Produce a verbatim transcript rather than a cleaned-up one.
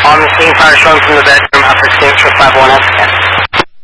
On the scene, fire shown from the bedroom, after extinguisher five one S.